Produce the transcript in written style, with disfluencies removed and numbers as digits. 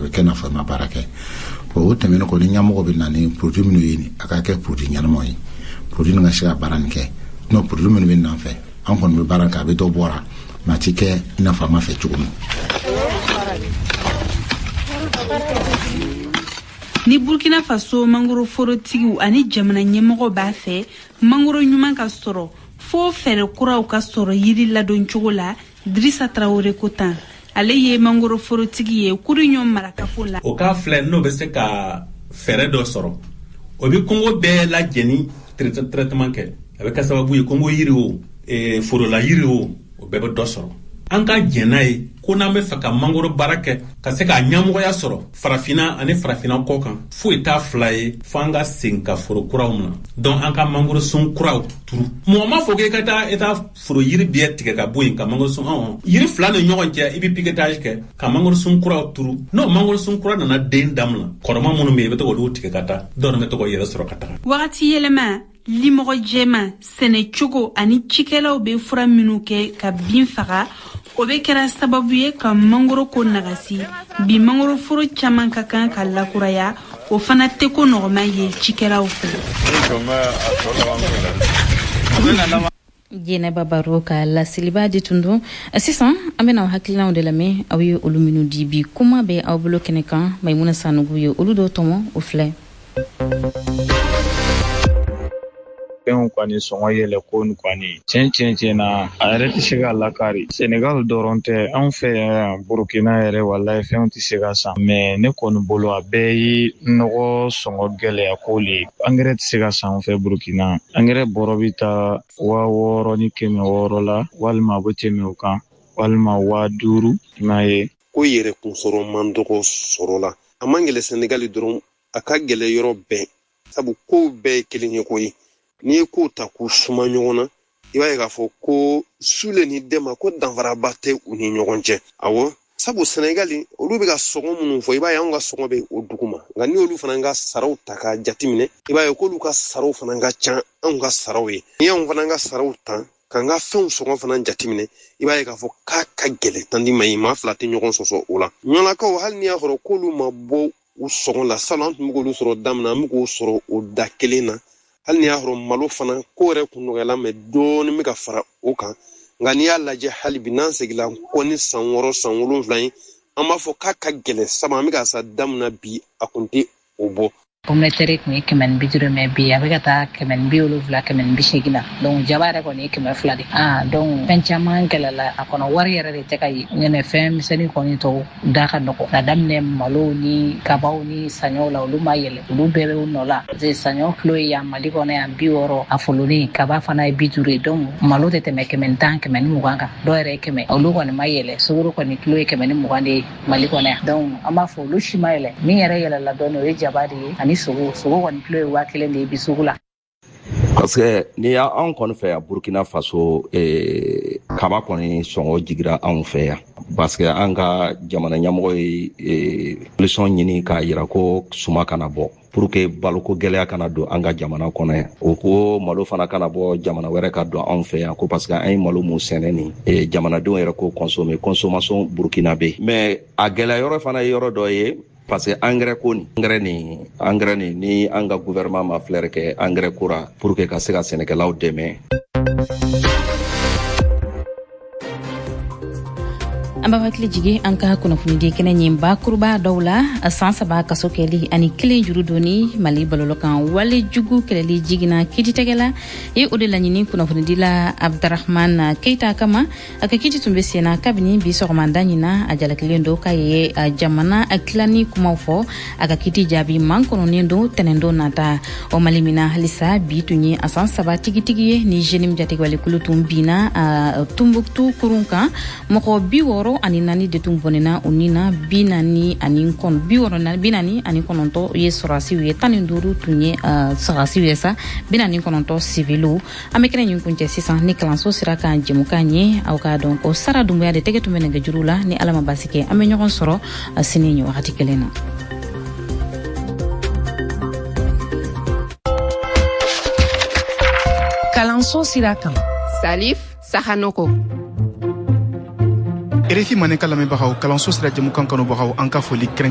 be kena fa ma barake o temeno ko ni nyamo be nani produit minu yini aka ke produit nyamo yi produit nga shiga baranke no produit minu be nan fe an kon be baraka be do bora ma tike ina fa ma fe chugumu ni Burkina Faso mangoro forotigiw ani jamana ɲɛmɔgɔ b'a fɛ mangoro ɲuman ka sɔrɔ fo fɛrɛ kuraw ka sɔrɔ yiri ladon cogo la Drissa Traoré ko tan ale ye mangoro forotigi ye kuriɲɔ marakafo la o ka filɛ n'o bɛ se ka fɛrɛ dɔ sɔrɔ o bi Kongo bɛɛ lajɛni traitement kɛ a bɛ kɛ sababu ye Kongo yiri o forola yiri o bɛɛ bɛ dɔ sɔrɔ an ka jɛna ye ko n'an bɛ fɛ ka mangoro baara kɛ ka se ka ɲɛmɔgɔya sɔrɔ farafina ani farafina kɔ kan foyi t'a fila ye fo an ka segin ka foro kuraw na donc an ka mangoro sun kuraw turu mɔgɔ ma fɔ k'e ka taa i taa foro yiri bɛɛ tigɛ ka bɔ yen ka mangoro sun yiri fila ni ɲɔgɔn cɛ i bɛ piquetage kɛ ka mangoro sun kuraw turu n'o mangoro sun kura nana den daminɛ kɔrɔma minnu bɛ yen i bɛ to k'olu tigɛ ka taa dɔw bɛ to k'o yɛrɛ sɔrɔ ka taga wagati yɛlɛma limɔgɔ jɛma sɛnɛ cogo ani cikɛlaw bɛ fura minnu kɛ ka bin faga o bɛ kɛra sababu ye ka mangoro ko nagasi bi mangoro foro caman ka kan ka lakuraya o fana tɛ ko nɔgɔma ye cikɛlaw fɛ Jɛnɛba Baro ka lasiliba di tundu sisan an bɛna hakilinaw de lamɛn aw ye olu minnu di bi kuma bɛ aw bolo kɛnɛ kan Maimuna Sanogo ye olu dɔw tɔmɔ o filɛ fɛnw kɔni sɔngɔ yɛlɛ ko nin kɔni tiɲɛ na a yɛrɛ tɛ se ka lakari Senegal dɔrɔn tɛ anw fɛ yan Burkina yɛrɛ walayi fɛnw tɛ se ka san mais ne kɔni bolo a bɛɛ ye nɔgɔ sɔngɔ gɛlɛya ko le ye angɛrɛ tɛ se ka san anw fɛ Burkina angɛrɛ bɔrɔ bɛ taa 6,000 ni 600 la walima a bɛ tɛmɛ o kan walima 5,000 i m'a ye ko yɛrɛ kun sɔrɔ man dɔgɔ sɔrɔ la a man gɛlɛ Senegal dɔrɔn a ka gɛlɛ yɔrɔ bɛɛ sabu kow bɛɛ ye kelen ye koyi n'i ye kow ta k'u suma ɲɔgɔn na i b'a ye k'a fɔ ko Sule ni Dema ko danfaraba tɛ u ni ɲɔgɔn cɛ awɔ sabu Senegali olu bɛ ka sɔngɔ minnu fɔ i b'a ye anw ka sɔngɔ bɛ o dugu ma nka ni olu fana ka saraw ta k'a jateminɛ i b'a ye k'olu ka saraw fana ka ca anw ka saraw ye ni anw fana ka saraw ta k'an ka fɛnw sɔngɔ fana jateminɛ i b'a ye k'a fɔ k'a ka gɛlɛn tandi ma ye maa fila tɛ ɲɔgɔn sɔsɔ o la ɲɔlakaw hali n'i y'a sɔrɔ k'olu ma bɔ u sɔngɔ la salon an tun bɛ k'olu sɔrɔ da min na an bɛ k'o sɔrɔ o da kelen na hali n'i y'a sɔrɔ malo fana ko yɛrɛ kun nɔgɔyala mɛ dɔɔni bɛ ka fara o kan nka n'i y'a lajɛ hali bi n'an segila kɔ ni san 6 san 7 ye an b'a fɔ k'a ka gɛlɛn sabu an bɛ ka sa da min na bi a kun tɛ o bɔ Pommetere kun ye 150 mɛ bi a bɛ ka taa 170 180 la donc jaba yɛrɛ kɔni ye 200 de donc fɛn caman gɛlɛla a kɔnɔ wari yɛrɛ de tɛ ka ye ɲɛnɛ fɛn misɛnnin kɔni tɔw da ka nɔgɔ ka daminɛ malo ni kabaw ni saɲɔw la olu ma yɛlɛ olu bɛɛ bɛ u nɔ la parce que saɲɔ kilo ye yan Mali kɔnɔ yan 60 a folonin kaba fana ye 50 ye donc malo tɛ tɛmɛ 110 120 kan dɔw yɛrɛ ye 100 olu kɔni ma yɛlɛ sukaro kɔni kilo ye 120 de ye Mali kɔnɔ yan donc an b'a fɔ olu si ma yɛlɛ min yɛrɛ yɛlɛla dɔɔni o ye jaba de ye ani sogo kɔni kilo ye 1000 de ye bi sugu la parce que ni y'anw kɔni fɛ yan Burkina Faso kaba kɔni sɔngɔ jigira anw fɛ yan parce que an ka jamana ɲɛmɔgɔ ye solution ɲini k'a yira ko suma kana bɔ pour que baloko gɛlɛya kana don an ka jamana kɔnɔ yan o ko malo fana kana bɔ jamana wɛrɛ ka don anw fɛ yan ko parce que an ye malo mun sɛnɛ ni jamanadenw yɛrɛ ko consommation Burkina bɛ mais a gɛlɛya yɔrɔ fana ye yɔrɔ dɔ ye parce que engrais ko ni ni an ka gouvernement ma flaire kɛ engrais kura pour que ka se ka sɛnɛkɛlaw dɛmɛ an b'a hakili jigi an ka kunnafonidi kɛnɛ ɲin bakuruba dɔw la san 3 kaso kɛli ani 1 juru doni Mali balolo kan wale jugu kɛlɛli jigina kiititigɛla ye o de laɲini kunnafonidi la Abdrahman Keita kama a ka kiiti tun bɛ senna kabini bi sɔgɔmada ɲina a jalakilen do k'a ye jamana tilani kumaw fɔ a ka kiiti jaabi man kɔnɔnen do tɛnɛn do nata o Mali mina halisa bi tun ye a san 3 tigitigi ye ni jenim jatigɛwale kulu tun bina Tumbuktu kurun kan mɔgɔ 60 ani 4 de tun bɔnɛna u nina 40 ani 9 ye sɔrɔsiw ye 15 tun ye sɔrɔsiw ye sa 49 civilu an bɛ kɛnɛ ɲin kuncɛ sisan ni kalanso sira kan jɛmukan ye aw ka dɔn ko Sara Dumbuya de tɛgɛ tun bɛ nɛgɛjuru la ni Ala ma basi kɛ an bɛ ɲɔgɔn sɔrɔ sini ɲɛ wagati kelen na kalanso sira kan Salif Sahanoko RFI Manen ka lamɛnbagaw kalanso sira jɛmukan kanubagaw an ka foli kɛrɛn